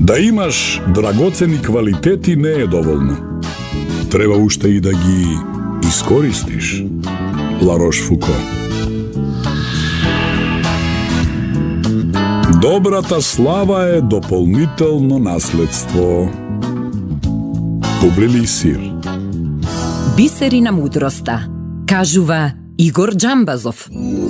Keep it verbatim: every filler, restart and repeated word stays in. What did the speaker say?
Да имаш драгоцени квалитети не е доволно. Треба уште и да ги искористиш. Ларош Фуко. Добрата слава е дополнително наследство. Публилисир. Бисери на мудроста, кажува Игор Джамбазов.